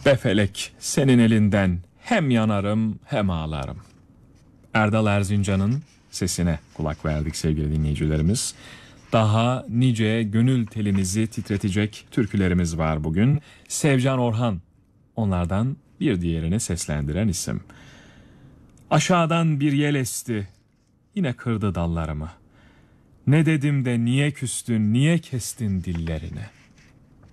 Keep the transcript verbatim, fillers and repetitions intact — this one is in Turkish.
Be felek, senin elinden hem yanarım hem ağlarım. Erdal Erzincan'ın sesine kulak verdik sevgili dinleyicilerimiz. Daha nice gönül telinizi titretecek türkülerimiz var bugün. Sevcan Orhan onlardan bir diğerini seslendiren isim. Aşağıdan bir yel esti, yine kırdı dallarımı. Ne dedim de niye küstün, niye kestin dillerini?